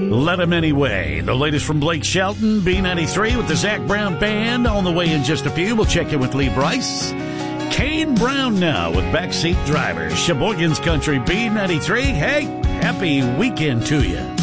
Let 'Em Anyway. The latest from Blake Shelton, B93 with the Zach Brown Band. On the way in just a few, we'll check in with Lee Bryce. Kane Brown now with Backseat Drivers. Sheboygan's Country, B93. Hey, happy weekend to you.